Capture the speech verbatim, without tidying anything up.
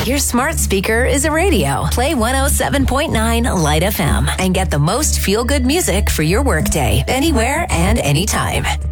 Your smart speaker is a radio. Play one oh seven point nine Light F M and get the most feel-good music for your workday, anywhere and anytime.